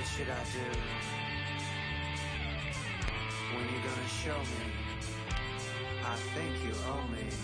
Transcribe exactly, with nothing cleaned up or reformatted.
What should I do? When you gonna show me? I think you owe me.